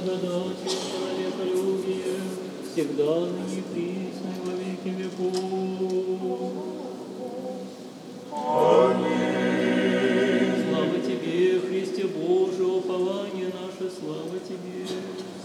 благодати, человеколюбие, всегда ныне и присно и во веки веков.